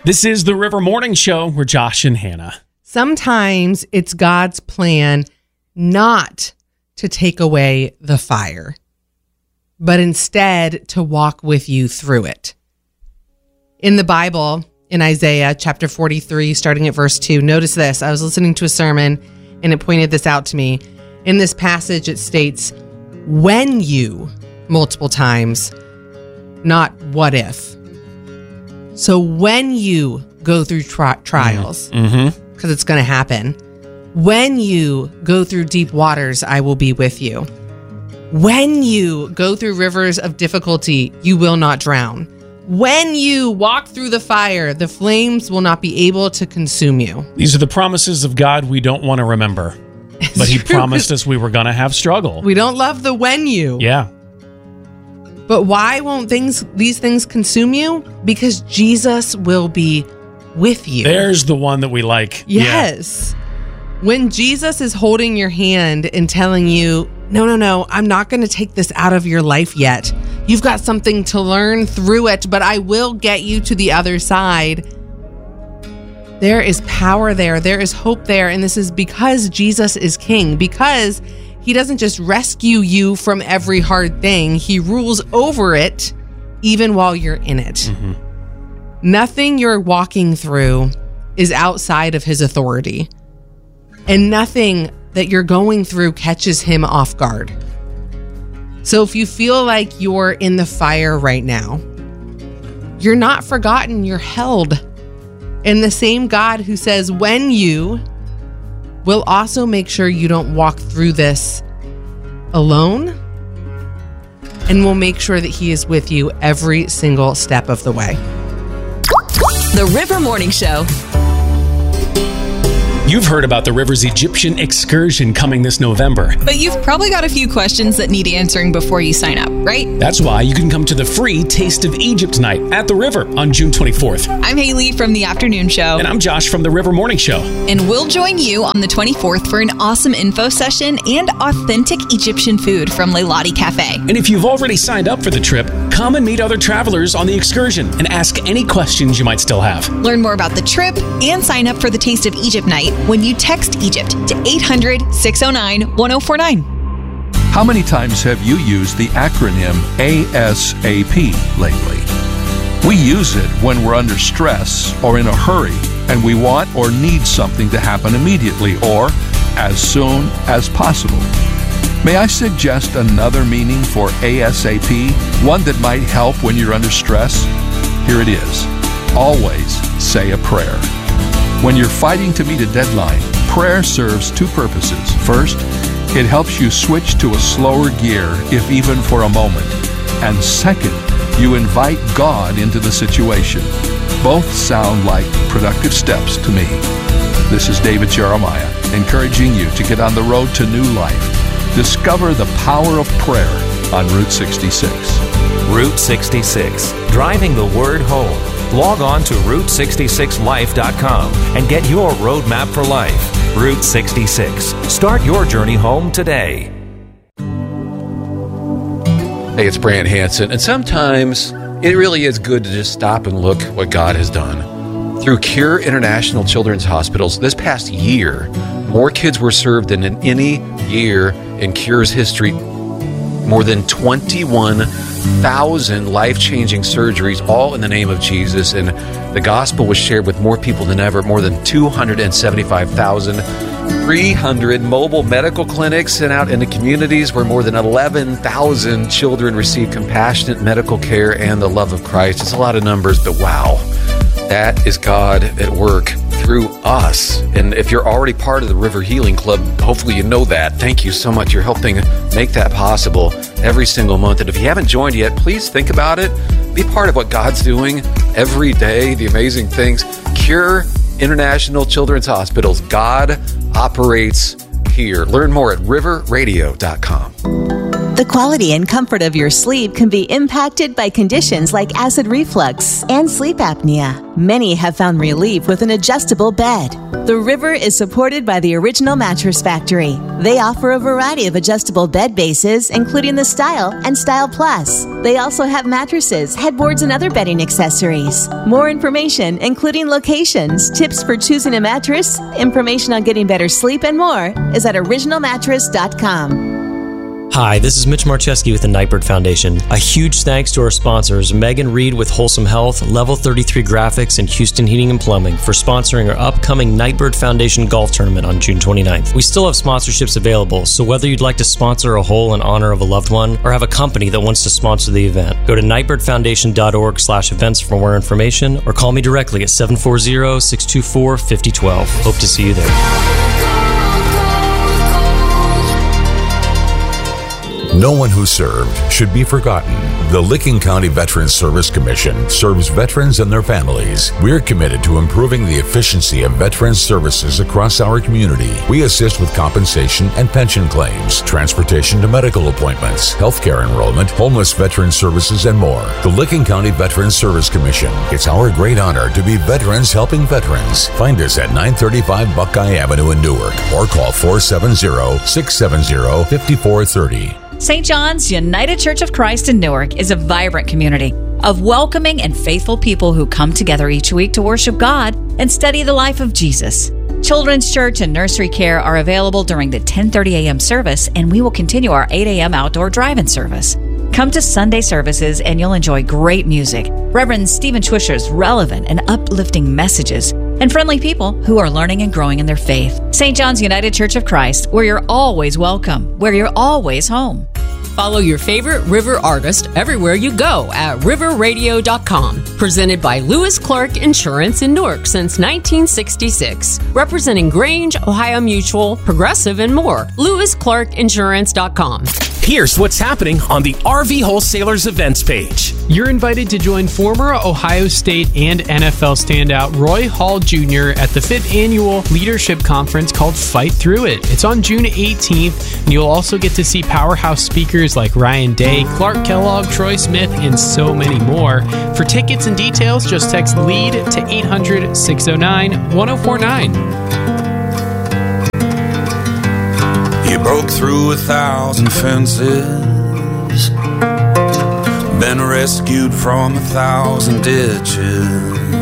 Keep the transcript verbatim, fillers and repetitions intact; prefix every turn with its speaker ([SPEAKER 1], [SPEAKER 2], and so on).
[SPEAKER 1] This is the River Morning Show. We're Josh and Hannah.
[SPEAKER 2] Sometimes it's God's plan not to take away the fire, but instead to walk with you through it. In the Bible, in Isaiah chapter forty-three, starting at verse two, notice this. I was listening to a sermon and it pointed this out to me. In this passage, it states, when you, multiple times, not what if. So when you go through tri- trials, because mm-hmm. it's going to happen, when you go through deep waters, I will be with you. When you go through rivers of difficulty, you will not drown. When you walk through the fire, the flames will not be able to consume you.
[SPEAKER 1] These are the promises of God we don't want to remember. It's but he true. promised us we were going to have struggle.
[SPEAKER 2] We don't love the when you.
[SPEAKER 1] Yeah.
[SPEAKER 2] But why won't things these things consume you? Because Jesus will be with you.
[SPEAKER 1] There's the one that we like.
[SPEAKER 2] Yes. Yeah. When Jesus is holding your hand and telling you, no, no, no, I'm not going to take this out of your life yet. You've got something to learn through it, but I will get you to the other side. There is power there. There is hope there. And this is because Jesus is king, because he doesn't just rescue you from every hard thing. He rules over it even while you're in it. Mm-hmm. Nothing you're walking through is outside of his authority. And nothing that you're going through catches him off guard. So if you feel like you're in the fire right now, you're not forgotten, you're held. And the same God who says, when you will also make sure you don't walk through this alone, and will make sure that he is with you every single step of the way.
[SPEAKER 3] The River Morning Show.
[SPEAKER 1] You've heard about the River's Egyptian excursion coming this November.
[SPEAKER 3] But you've probably got a few questions that need answering before you sign up, right?
[SPEAKER 1] That's why you can come to the free Taste of Egypt night at the River on June twenty-fourth.
[SPEAKER 3] I'm Haley from The Afternoon Show.
[SPEAKER 1] And I'm Josh from the River Morning Show.
[SPEAKER 3] And we'll join you on the twenty-fourth for an awesome info session and authentic Egyptian food from Leilani Cafe.
[SPEAKER 1] And if you've already signed up for the trip, come and meet other travelers on the excursion and ask any questions you might still have.
[SPEAKER 3] Learn more about the trip and sign up for the Taste of Egypt night when you text Egypt to eight hundred, six oh nine, one oh four nine.
[SPEAKER 4] How many times have you used the acronym A S A P lately? We use it when we're under stress or in a hurry and we want or need something to happen immediately or as soon as possible. May I suggest another meaning for A S A P, one that might help when you're under stress? Here it is. Always say a prayer. When you're fighting to meet a deadline, prayer serves two purposes. First, it helps you switch to a slower gear, if even for a moment. And second, you invite God into the situation. Both sound like productive steps to me. This is David Jeremiah, encouraging you to get on the road to new life. Discover the power of prayer on Route sixty-six.
[SPEAKER 5] Route sixty-six, driving the word home. Log on to route sixty-six life dot com and get your roadmap for life. Route sixty-six. Start your journey home today.
[SPEAKER 6] Hey, it's Brant Hansen, and sometimes it really is good to just stop and look what God has done. Through Cure International Children's Hospitals, this past year, more kids were served than in any year in Cure's history. More than twenty-one thousand life-changing surgeries, all in the name of Jesus. And the gospel was shared with more people than ever, more than two hundred seventy-five thousand. three hundred mobile medical clinics sent out into communities where more than eleven thousand children receive compassionate medical care and the love of Christ. It's a lot of numbers, but wow, that is God at work through us. And if you're already part of the River Healing Club, hopefully you know that. Thank you so much. You're helping make that possible every single month. And if you haven't joined yet, please think about it. Be part of what God's doing every day, the amazing things. Cure International Children's Hospitals. God operates here. Learn more at river radio dot com.
[SPEAKER 7] The quality and comfort of your sleep can be impacted by conditions like acid reflux and sleep apnea. Many have found relief with an adjustable bed. The River is supported by the Original Mattress Factory. They offer a variety of adjustable bed bases, including the Style and Style Plus. They also have mattresses, headboards, and other bedding accessories. More information, including locations, tips for choosing a mattress, information on getting better sleep, and more, is at original mattress dot com.
[SPEAKER 8] Hi, this is Mitch Marcheski with the Nightbird Foundation. A huge thanks to our sponsors, Megan Reed with Wholesome Health, Level thirty-three Graphics, and Houston Heating and Plumbing for sponsoring our upcoming Nightbird Foundation Golf Tournament on June twenty-ninth. We still have sponsorships available, so whether you'd like to sponsor a hole in honor of a loved one or have a company that wants to sponsor the event, go to nightbird foundation dot org slash events for more information or call me directly at seven four zero, six two four, five zero one two. Hope to see you there.
[SPEAKER 9] No one who served should be forgotten. The Licking County Veterans Service Commission serves veterans and their families. We're committed to improving the efficiency of veterans services across our community. We assist with compensation and pension claims, transportation to medical appointments, healthcare enrollment, homeless veteran services, and more. The Licking County Veterans Service Commission. It's our great honor to be veterans helping veterans. Find us at nine thirty-five Buckeye Avenue in Newark or call four seven zero, six seven zero, five four three zero.
[SPEAKER 10] Saint John's United Church of Christ in Newark is a vibrant community of welcoming and faithful people who come together each week to worship God and study the life of Jesus. Children's church and nursery care are available during the ten thirty a.m. service, and we will continue our eight a.m. outdoor drive-in service. Come to Sunday services and you'll enjoy great music, Reverend Stephen Twisher's relevant and uplifting messages, and friendly people who are learning and growing in their faith. Saint John's United Church of Christ, where you're always welcome, where you're always home.
[SPEAKER 11] Follow your favorite River artist everywhere you go at river radio dot com. Presented by Lewis Clark Insurance in Newark since nineteen sixty-six. Representing Grange, Ohio Mutual, Progressive, and more. lewis clark insurance dot com.
[SPEAKER 1] Here's what's happening on the R V Wholesalers events page.
[SPEAKER 12] You're invited to join former Ohio State and N F L standout Roy Hall Junior at the fifth annual leadership conference called Fight Through It. It's on June eighteenth, and you'll also get to see powerhouse speakers like Ryan Day, Clark Kellogg, Troy Smith, and so many more. For tickets and details, just text LEAD to eight hundred, six oh nine, one oh four nine.
[SPEAKER 13] You broke through a thousand fences, been rescued from a thousand ditches.